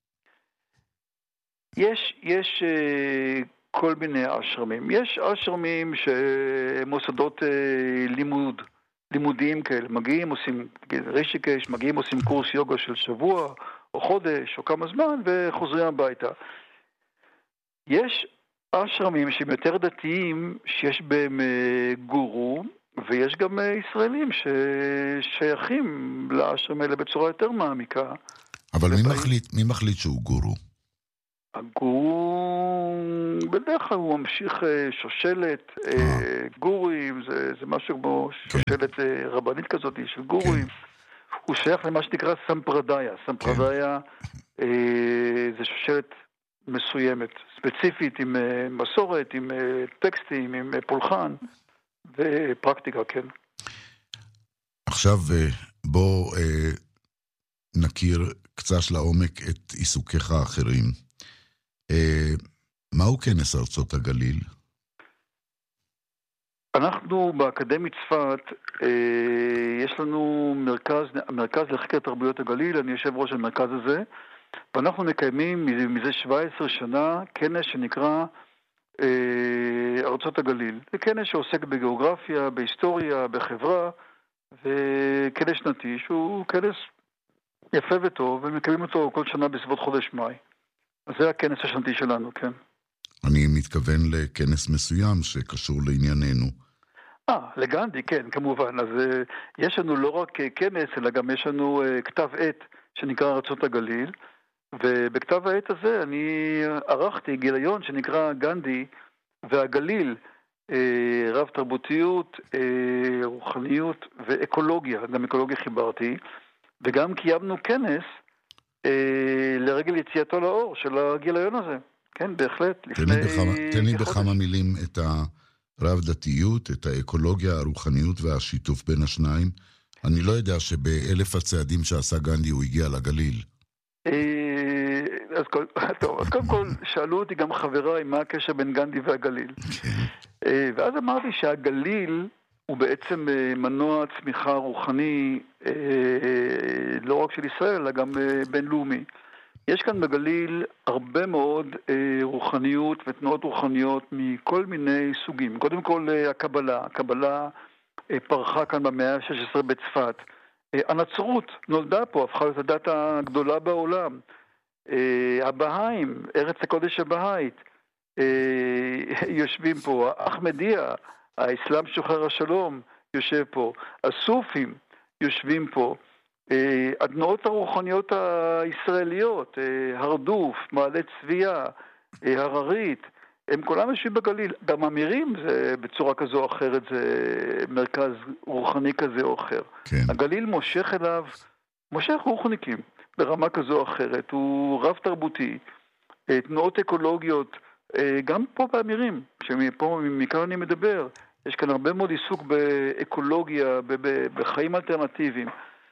יש כל מיני אשרמים. יש אשרמים שמוסדות לימודיים כאלה. מגיעים, עושים רישיקש, מגיעים, עושים קורס יוגה של שבוע או חודש או כמה זמן וחוזרים הביתה. יש אשרמים שהם יותר דתיים, שיש בהם גורו, ויש גם ישראלים ששייכים לאשרם האלה בצורה יותר מעמיקה. אבל מי מחליט שהוא גורו? הגורו, בדרך כלל הוא ממשיך שושלת, גורים, זה משהו כמו שושלת רבנית כזאת של גורים. הוא שייך למה שנקרא סמפרדיה. סמפרדיה זה שושלת מסוימת, ספציפית, עם מסורת, עם טקסטים, עם פולחן ופרקטיקה, כן. עכשיו בוא נכיר קצת לעומק את עיסוקיך האחרים. מהו כנס ארצות הגליל? אנחנו באקדמית צפת, יש לנו מרכז לחקר תרבויות הגליל, אני יושב ראש המרכז הזה, ואנחנו מקיימים מזה 17 שנה כנס שנקרא ארצות הגליל. זה כנס שעוסק בגיאוגרפיה, בהיסטוריה, בחברה, וכנס שנתי שהוא כנס יפה וטוב, ומקיימים אותו כל שנה בסביבות חודש מאי. אז זה הכנס השנתי שלנו, כן. אני מתכוון לכנס מסוים שקשור לענייננו. לגנדי, כן, כמובן. אז יש לנו לא רק כנס, אלא גם יש לנו כתב עת שנקרא ארצות הגליל, ובכתב העת הזה אני ערכתי גיליון שנקרא גנדי והגליל, רב תרבותיות, רוחניות ואקולוגיה, גם אקולוגיה חיברתי, וגם קיימנו כנס לרגל יציאתו לאור של הגיליון הזה. כן, בהחלט. תן לי בכמה מילים את הרב דתיות, את האקולוגיה, הרוחניות והשיתוף בין השניים. אני לא יודע שבאלף הצעדים שעשה גנדי הוא הגיע לגליל. אז קודם כל שאלו אותי גם חבריי מה הקשר בין גנדי והגליל. ואז אמרתי שהגליל הוא בעצם מנוע צמיחה רוחני לא רק של ישראל, אלא גם בינלאומי. יש כאן בגליל הרבה מאוד רוחניות ותנועות רוחניות מכל מיני סוגים. קודם כל הקבלה פרחה כאן במאה ה-16 בצפת. הנצרות נולדה פה, הפכה להיות הדת הגדולה בעולם. הבהאים, ארץ הקודש הבהאית, יושבים פה. אחמדיה, האסלאם שוחר השלום, יושב פה. הסופים יושבים פה. התנועות הרוחניות הישראליות, הרדוף, מעלה צביה, הררית, הם כולם יושבים בגליל. גם אמירים זה בצורה כזו או אחרת, זה מרכז רוחני כזה או אחר. כן. הגליל מושך אליו, מושך רוחניקים ברמה כזו או אחרת, הוא רב תרבותי, תנועות אקולוגיות, גם פה באמירים, שמפה מכאן אני מדבר, יש כאן הרבה מאוד עיסוק באקולוגיה, בחיים אלטרנטיביים.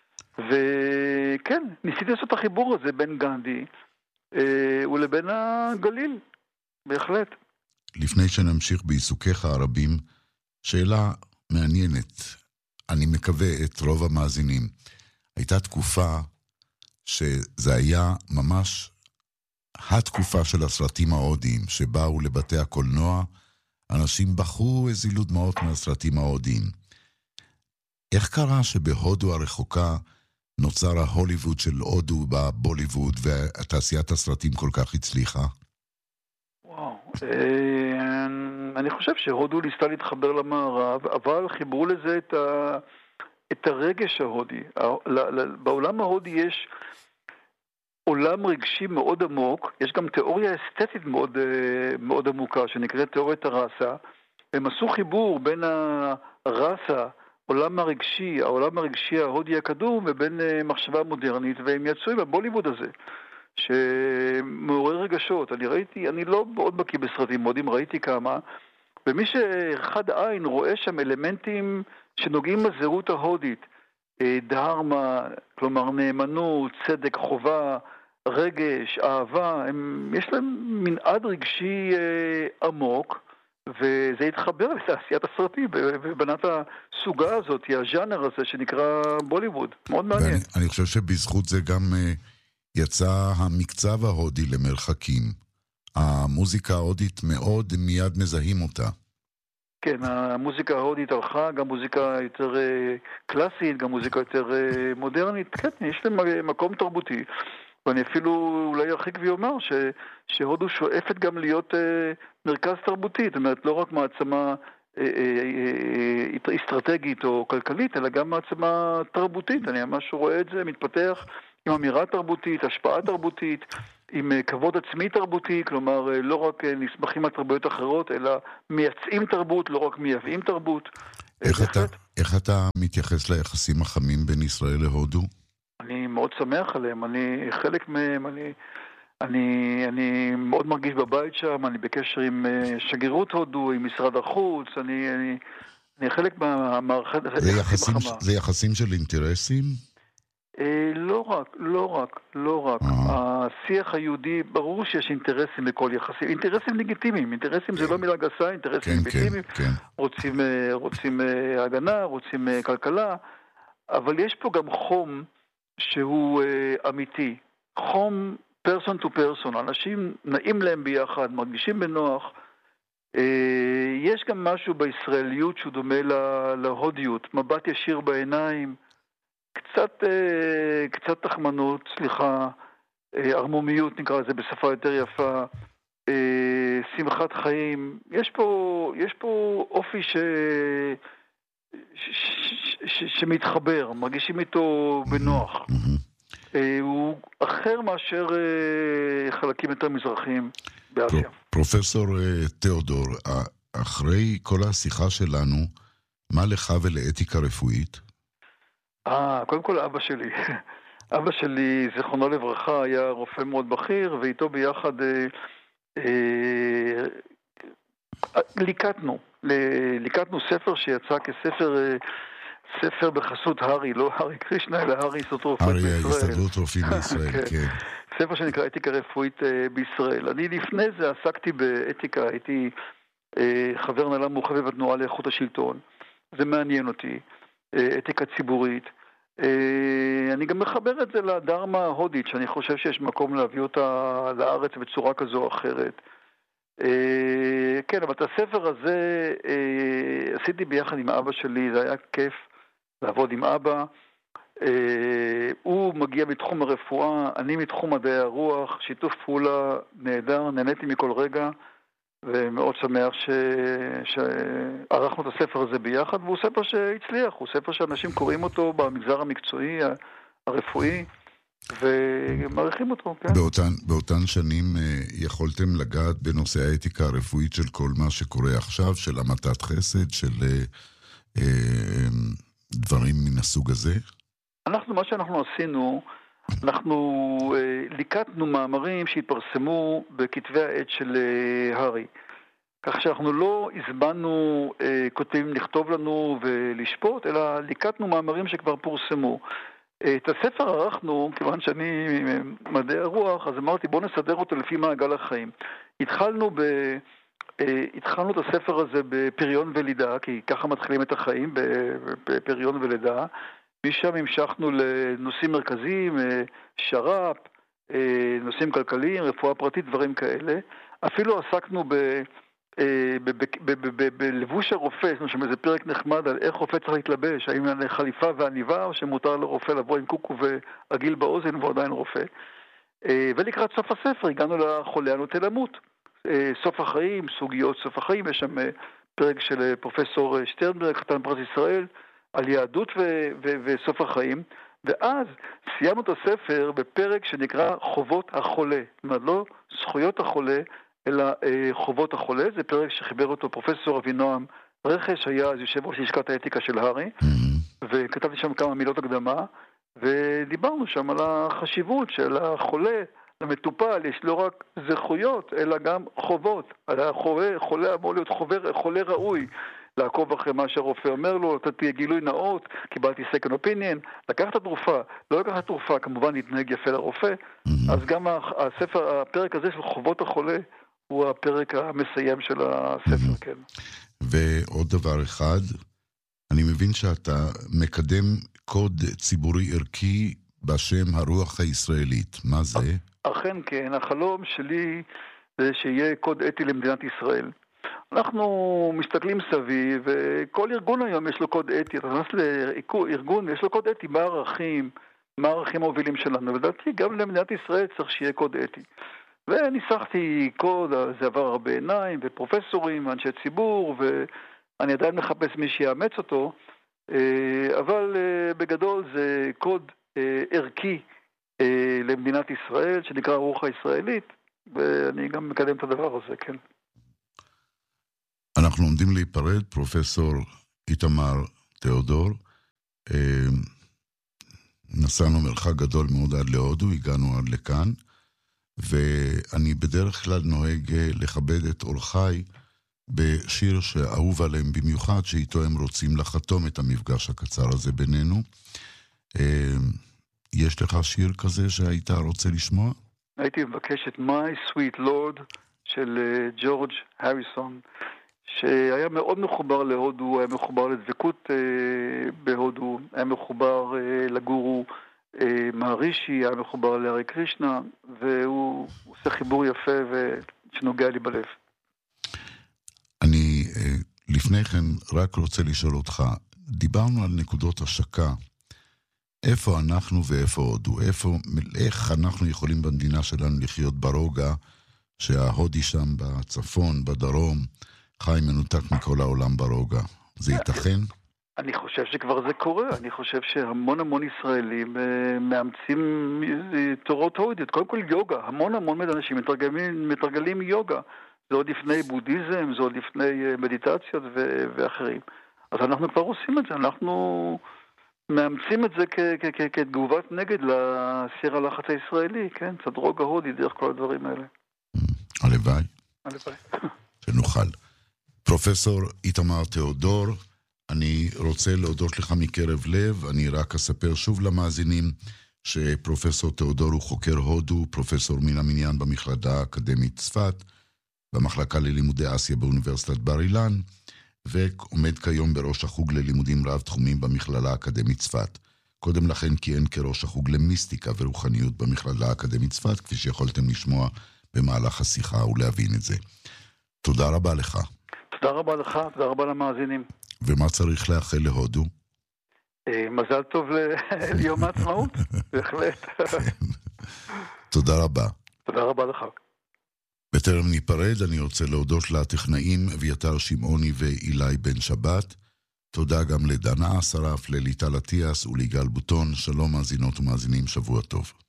וכן, ניסיתי לעשות את החיבור הזה בין גנדי ולבין הגליל, בהחלט. לפני שנמשיך בעיסוקיך הרבים, שאלה מעניינת, אני מקווה את רוב המאזינים. הייתה תקופה שזה היה ממש התקופה של הסרטים ההודיים, שבאו לבתי הקולנוע, אנשים בחרו הזילו דמעות מהסרטים ההודיים. איך קרה שבהודו הרחוקה נוצר ההוליווד של הודו בבוליווד, ותעשיית הסרטים כל כך הצליחה? וואו, אני חושב שהודו ניסתה להתחבר למערב, אבל חיברו לזה את הרגש ההודי. בעולם ההודי יש עולם רגשי מאוד עמוק, יש גם תיאוריה אסתטית מאוד, מאוד עמוקה, שנקראת תיאוריית הרסה. הם עשו חיבור בין הרסה, העולם הרגשי ההודי הקדום, ובין מחשבה מודרנית, והם יצאו עם הבוליווד הזה, שמעורר רגשות. אני לא מאוד בקיא בסרטים הודים, ראיתי כמה, ומי שאחד עין רואה שם אלמנטים שנוגעים לזהות ההודית, דהרמה, כלומר נאמנות, צדק, חובה, רגש, אהבה, יש להם מנעד רגשי עמוק, וזה התחבר לתעשיית הסרטים, ובנת הסוגה הזאת, הז'אנר הזה שנקרא בוליווד. מאוד מעניין. אני חושב שבזכות זה גם יצא המקצב ההודי למרחקים. המוזיקה ההודית מאוד מיד מזהים אותה. כן, המוזיקה ההודית הלכה, גם מוזיקה יותר קלאסית, גם מוזיקה יותר מודרנית. כן, יש להם מקום תרבותי. ואני אפילו אולי ארחיק ויאמר שהודו שואפת גם להיות מרכז תרבותי, זאת אומרת לא רק מעצמה אסטרטגית או כלכלית, אלא גם מעצמה תרבותית. אני ממש רואה את זה מתפתח עם אמירה תרבותית, השפעה תרבותית, עם כבוד עצמי תרבותי, כלומר לא רק נסמכים על תרבויות אחרות, אלא מייצאים תרבות, לא רק מייבאים תרבות. איך אתה מתייחס ליחסים החמים בין ישראל להודו? אני מאוד שמח עליהם, אני חלק מהם, אני מאוד מרגיש בבית שם, אני בקשר עם שגרירות הודו, עם משרד החוץ, אני חלק מהמערכת. זה יחסים של אינטרסים? לא רק. השיח היהודי, ברור שיש אינטרסים לכל יחסים, אינטרסים לגיטימיים, אינטרסים זה לא מילה גסה, אינטרסים לגיטימיים, רוצים הגנה, רוצים כלכלה, אבל יש פה גם חום שהוא אמיתי, חום person to person, אנשים נעים להם ביחד, מרגישים בנוח, יש גם משהו בישראליות שהוא דומה להודיות, מבט ישיר בעיניים, קצת תחמנות, ערמומיות נקרא לזה בשפה יותר יפה, שמחת חיים, יש פה אופי שמתחבר, מרגישים איתו בנוח. הוא אחר מאשר חלקים יותר מזרחיים באסיה. פרופסור תיאודור, אחרי כל השיחה שלנו, מה לך ולאתיקה רפואית? קודם כל אבא שלי, זיכרונו לברכה, היה רופא מאוד בכיר, ואיתו ביחד ליקטנו ספר שיצא ספר בחסות הרי, לא הרי קרישנה, אלא הרי הסתדרות רופאים בישראל. הרי הסתדרות רופאים בישראל, כן. ספר שנקרא אתיקה רפואית בישראל. אני לפני זה עסקתי באתיקה, הייתי חבר הנהלה מורחבת בתנועה לאיכות השלטון. זה מעניין אותי, אתיקה ציבורית. אני גם מחבר את זה לדרמה ההודית, שאני חושב שיש מקום להביא אותה לארץ בצורה כזו או אחרת. כן, אבל את הספר הזה עשיתי ביחד עם אבא שלי, זה היה כיף לעבוד עם אבא. הוא מגיע מתחום הרפואה, אני מתחום מדעי הרוח, שיתוף פעולה נהדר, נהניתי מכל רגע, ומאוד שמח שערכנו את הספר הזה ביחד, והוא ספר שהצליח, הוא ספר שאנשים קוראים אותו במגזר המקצועי, הרפואי, ומעריכים אותו, כן. באותן שנים יכולתם לגעת בנושא האתיקה הרפואית של כל מה שקורה עכשיו, של המתת חסד, של דברים מן הסוג הזה? מה שאנחנו עשינו, אנחנו ליקטנו מאמרים שהתפרסמו בכתבי העת של הרי. כך שאנחנו לא הזמנו כותבים לכתוב לנו ולשפוט, אלא ליקטנו מאמרים שכבר פורסמו. את הספר ערכנו, כיוון שאני מדעי הרוח, אז אמרתי בוא נסדר אותו לפי מעגל החיים. התחלנו את הספר הזה בפריון ולידה, כי ככה מתחילים את החיים, בפריון ולידה. משם המשכנו לנושאים מרכזיים, שר"פ, נושאים כלכליים, רפואה פרטית, דברים כאלה. אפילו עסקנו בלבוש הרופא, יש שם איזה פרק נחמד על איך רופא צריך להתלבש, האם על חליפה ועניבה, או שמותר לרופא לבוא עם קוקו ועגיל באוזן והוא עדיין רופא. ולקראת סוף הספר הגענו לחולה הנוטה למות. סוף החיים, סוגיות סוף החיים, יש שם פרק של פרופסור שטרנברג, חתן פרס ישראל, על יהדות וסוף החיים, ואז סיימנו את הספר בפרק שנקרא חובות החולה, זאת אומרת לא זכויות החולה, אלא חובות החולה, זה פרק שחיבר אותו פרופסור אבינועם רכש, היה אז יושב ראש לשכת האתיקה של הרי, וכתבתי שם כמה מילות הקדמה, ודיברנו שם על החשיבות של החולה, למטופל יש לא רק זכויות, אלא גם חובות. החולה אמור להיות חולה ראוי, לעקוב אחרי מה שהרופא אומר לו, לתת גילוי נאות, קיבלתי second opinion, לקחת התרופה, לא לקחת תרופה, כמובן להתנהג יפה לרופא, אז גם הפרק הזה של חובות החולה, הוא הפרק המסיים של הספר, כן. ועוד דבר אחד, אני מבין שאתה מקדם קוד ציבורי ערכי בשם הרוח הישראלית. מה זה? אכן כן, החלום שלי זה שיהיה קוד אתי למדינת ישראל. אנחנו מסתכלים סביב, וכל ארגון היום יש לו קוד אתי, אתה נכנס לארגון ויש לו קוד אתי, מה הערכים, מה הערכים המובילים שלנו. לדעתי, גם למדינת ישראל צריך שיהיה קוד אתי. וניסחתי קוד, זה עבר הרבה עיניים, ופרופסורים, אנשי ציבור, ואני עדיין מחפש מי שיאמץ אותו, אבל בגדול זה קוד ערכי למדינת ישראל, שנקרא הרוח הישראלית, ואני גם מקדם את הדבר הזה, כן. אנחנו עומדים להיפרד, פרופסור איתמר תיאודור, נסענו מרחק גדול מאוד עד להודו, הגענו עד לכאן, ואני בדרך כלל נוהג לכבד את אורחיי בשיר שאהוב עליהם במיוחד, שאיתו הם רוצים לחתום את המפגש הקצר הזה בינינו. יש לך שיר כזה שהיית רוצה לשמוע? הייתי מבקש את My Sweet Lord של ג'ורג' הריסון, שהיה מאוד מחובר להודו, היה מחובר לדבקות בהודו, היה מחובר לגורו מהרישי, היה מחובר להרי קרישנה, והוא עושה חיבור יפה ושנוגע לי בלב. אני לפני כן רק רוצה לשאול אותך, דיברנו על נקודות השקה, איפה אנחנו ואיפה הודו, איך אנחנו יכולים במדינה שלנו לחיות ברוגע, שההודי שם בצפון, בדרום, חי מנותק מכל העולם ברוגע. זה ייתכן? אני חושב שכבר זה קורה, אני חושב שהמון ישראלים מאמצים תורות הודיות, קודם כל יוגה, המון אנשים מתרגלים יוגה, זה עוד לפני בודהיזם, זה עוד לפני מדיטציות ואחרים. אז אנחנו כבר עושים את זה, אנחנו מאמצים את זה כתגובת נגד לסיר הלחץ הישראלי, כן? קצת רוגע הודי דרך כל הדברים האלה. הלוואי. שנוכל. פרופסור איתמר תיאודור, אני רוצה להודות לך מקרב לב, אני רק אספר שוב למאזינים שפרופסור תיאודור הוא חוקר הודו, פרופסור מן המניין במכללה האקדמית צפת, במחלקה ללימודי אסיה באוניברסיטת בר אילן, ועומד כיום בראש החוג ללימודים רב תחומים במכללה האקדמית צפת. קודם לכן כיהן כראש החוג למיסטיקה ורוחניות במכללה האקדמית צפת, כפי שיכולתם לשמוע במהלך השיחה ולהבין את זה. תודה רבה לך. תודה רבה לך, תודה רבה למאזינים. ומה צריך לאחל להודו? מזל טוב ליום העצמאות, בהחלט. תודה רבה. תודה רבה לך. בטרם ניפרד, אני רוצה להודות לטכנאים אביתר שמעוני ואילי בן שבת. תודה גם לדנה אסרף, לליטל אטיאס וליגאל בוטון. שלום מאזינות ומאזינים, שבוע טוב.